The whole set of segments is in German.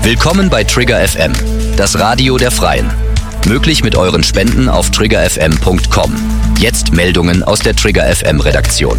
Willkommen bei Trigger FM, das Radio der Freien. Möglich mit euren Spenden auf triggerfm.com. Jetzt Meldungen aus der Trigger FM Redaktion.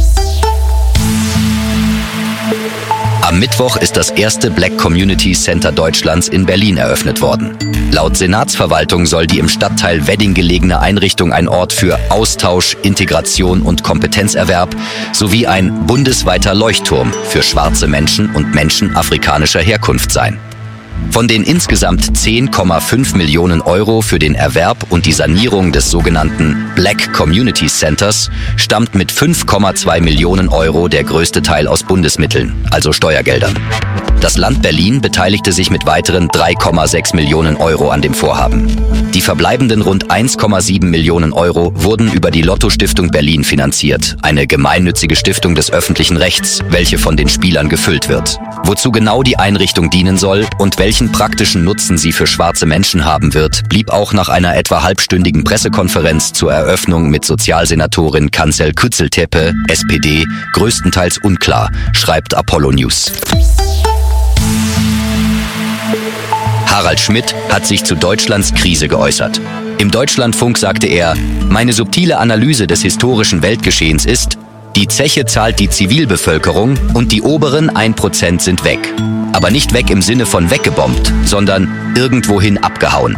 Am Mittwoch ist das erste Black Community Center Deutschlands in Berlin eröffnet worden. Laut Senatsverwaltung soll die im Stadtteil Wedding gelegene Einrichtung ein Ort für Austausch, Integration und Kompetenzerwerb sowie ein bundesweiter Leuchtturm für schwarze Menschen und Menschen afrikanischer Herkunft sein. Von den insgesamt 10,5 Millionen Euro für den Erwerb und die Sanierung des sogenannten Black Community Centers stammt mit 5,2 Millionen Euro der größte Teil aus Bundesmitteln, also Steuergeldern. Das Land Berlin beteiligte sich mit weiteren 3,6 Millionen Euro an dem Vorhaben. Die verbleibenden rund 1,7 Millionen Euro wurden über die Lotto-Stiftung Berlin finanziert, eine gemeinnützige Stiftung des öffentlichen Rechts, welche von den Spielern gefüllt wird. Wozu genau die Einrichtung dienen soll und welchen praktischen Nutzen sie für schwarze Menschen haben wird, blieb auch nach einer etwa halbstündigen Pressekonferenz zur Eröffnung mit Sozialsenatorin Cansel Kützeltepe, SPD, größtenteils unklar, schreibt Apollo News. Harald Schmidt hat sich zu Deutschlands Krise geäußert. Im Deutschlandfunk sagte er, meine subtile Analyse des historischen Weltgeschehens ist, die Zeche zahlt die Zivilbevölkerung und die oberen 1% sind weg. Aber nicht weg im Sinne von weggebombt, sondern irgendwohin abgehauen.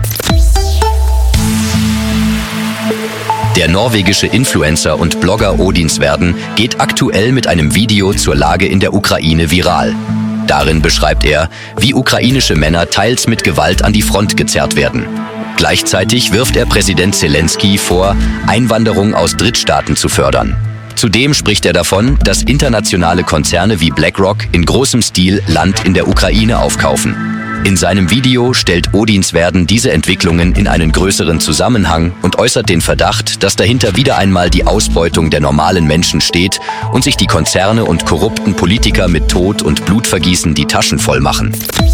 Der norwegische Influencer und Blogger Odinsverden geht aktuell mit einem Video zur Lage in der Ukraine viral. Darin beschreibt er, wie ukrainische Männer teils mit Gewalt an die Front gezerrt werden. Gleichzeitig wirft er Präsident Zelensky vor, Einwanderung aus Drittstaaten zu fördern. Zudem spricht er davon, dass internationale Konzerne wie BlackRock in großem Stil Land in der Ukraine aufkaufen. In seinem Video stellt Odinsverden diese Entwicklungen in einen größeren Zusammenhang und äußert den Verdacht, dass dahinter wieder einmal die Ausbeutung der normalen Menschen steht und sich die Konzerne und korrupten Politiker mit Tod und Blutvergießen die Taschen voll machen.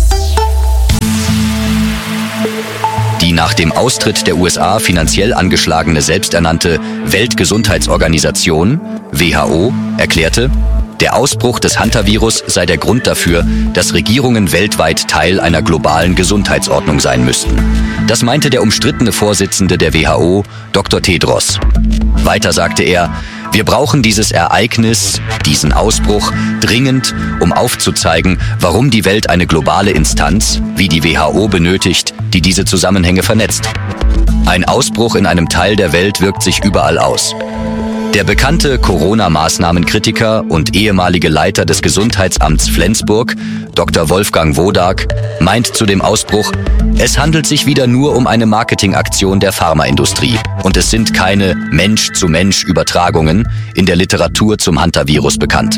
Die nach dem Austritt der USA finanziell angeschlagene selbsternannte Weltgesundheitsorganisation, WHO, erklärte, der Ausbruch des Hantavirus sei der Grund dafür, dass Regierungen weltweit Teil einer globalen Gesundheitsordnung sein müssten. Das meinte der umstrittene Vorsitzende der WHO, Dr. Tedros. Weiter sagte er, wir brauchen dieses Ereignis, diesen Ausbruch, dringend, um aufzuzeigen, warum die Welt eine globale Instanz, wie die WHO benötigt, die diese Zusammenhänge vernetzt. Ein Ausbruch in einem Teil der Welt wirkt sich überall aus. Der bekannte Corona-Maßnahmenkritiker und ehemalige Leiter des Gesundheitsamts Flensburg, Dr. Wolfgang Wodak, meint zu dem Ausbruch, es handelt sich wieder nur um eine Marketingaktion der Pharmaindustrie und es sind keine Mensch-zu-Mensch-Übertragungen in der Literatur zum Hantavirus bekannt.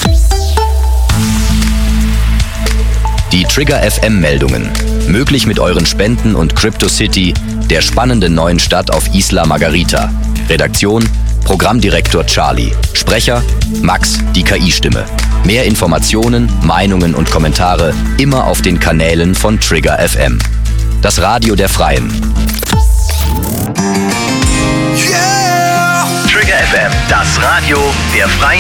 Die Trigger FM-Meldungen, möglich mit euren Spenden und CryptoCity, der spannenden neuen Stadt auf Isla Margarita. Redaktion Programmdirektor Charlie. Sprecher Max, die KI-Stimme. Mehr Informationen, Meinungen und Kommentare immer auf den Kanälen von Trigger FM. Das Radio der Freien. Yeah! Trigger FM, das Radio der Freien